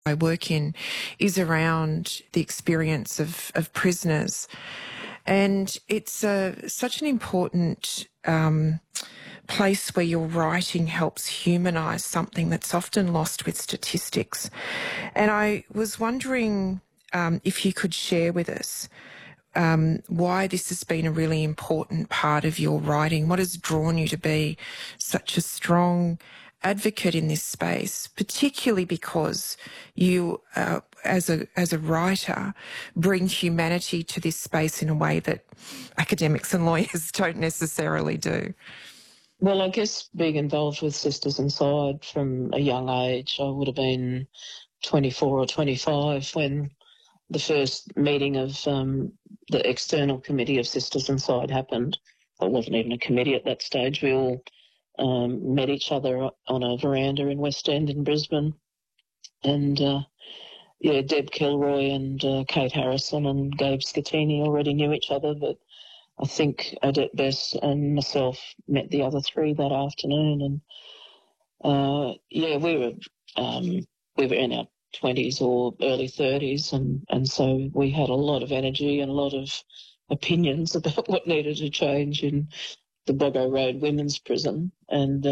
I work in is around the experience of prisoners. And it's such an important place where your writing helps humanise something that's often lost with statistics. And I was wondering if you could share with us why this has been a really important part of your writing. What has drawn you to be such a strong advocate in this space, particularly because you, as a writer, bring humanity to this space in a way that academics and lawyers don't necessarily do? Well, I guess being involved with Sisters Inside from a young age, I would have been 24 or 25 when the first meeting of the external committee of Sisters Inside happened. It wasn't even a committee at that stage. We all met each other on a veranda in West End in Brisbane. And, Deb Kilroy and Kate Harrison and Gabe Scattini already knew each other, but I think Odette Bess and myself met the other three that afternoon. And, we were in our 20s or early 30s, and so we had a lot of energy and a lot of opinions about what needed to change in the Boggo Road Women's Prison. And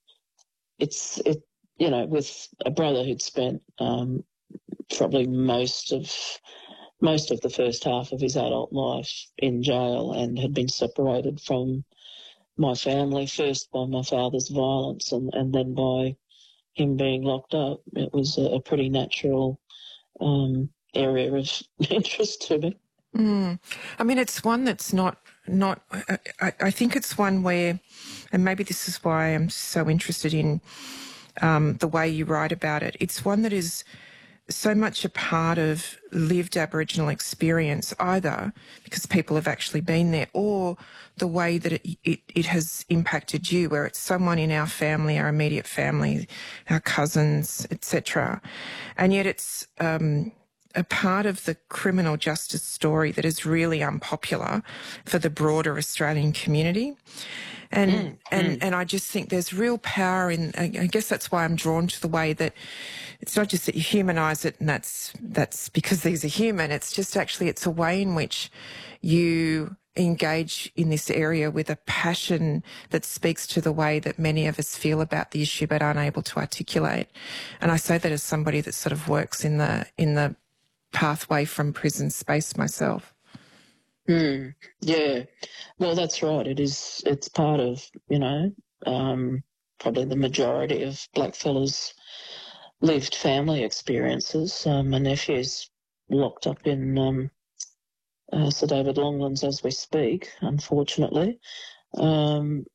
with a brother who'd spent probably most of the first half of his adult life in jail and had been separated from my family, first by my father's violence and then by him being locked up. It was a pretty natural area of interest to me. I mean, it's one that's not. I think it's one where, and maybe this is why I'm so interested in the way you write about it. It's one that is so much a part of lived Aboriginal experience, either because people have actually been there or the way that it has impacted you, where it's someone in our family, our immediate family, our cousins, etc. And yet it's a part of the criminal justice story that is really unpopular for the broader Australian community. And I just think there's real power in, I guess that's why I'm drawn to the way that it's not just that you humanise it and that's because these are human, it's just actually it's a way in which you engage in this area with a passion that speaks to the way that many of us feel about the issue but aren't able to articulate. And I say that as somebody that sort of works in the pathway from prison space myself. Yeah, well, that's right. It's part of, probably the majority of blackfellas' lived family experiences. My nephew's locked up in Sir David Longlands as we speak, unfortunately. And,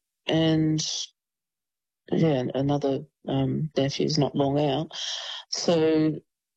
another nephew's not long out. So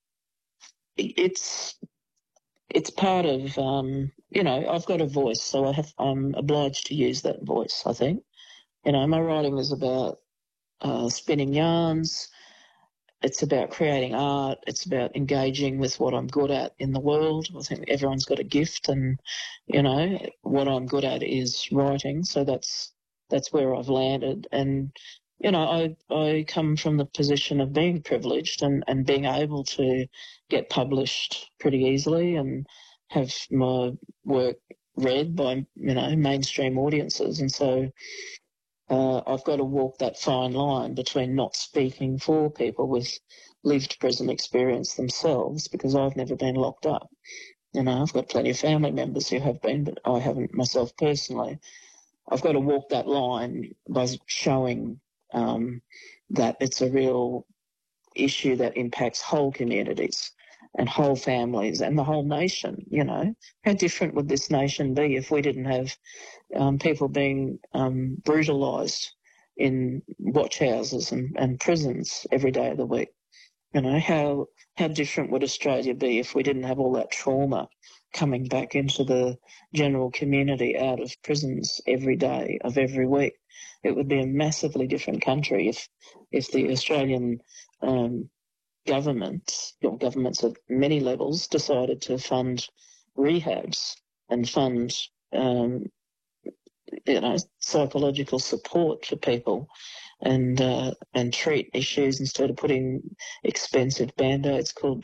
it's part of, I've got a voice, so I'm obliged to use that voice, I think. My writing is about spinning yarns. It's about creating art. It's about engaging with what I'm good at in the world. I think everyone's got a gift and, what I'm good at is writing. So that's where I've landed. And, I come from the position of being privileged and being able to get published pretty easily and have my work read by, mainstream audiences. And so I've got to walk that fine line between not speaking for people with lived prison experience themselves, because I've never been locked up. I've got plenty of family members who have been, but I haven't myself personally. I've got to walk that line by showing that it's a real issue that impacts whole communities and whole families and the whole nation. How different would this nation be if we didn't have people being brutalised in watch houses and prisons every day of the week? How different would Australia be if we didn't have all that trauma coming back into the general community out of prisons every day of every week? It would be a massively different country if the Australian governments at many levels decided to fund rehabs and fund psychological support for people and treat issues instead of putting expensive band-aids called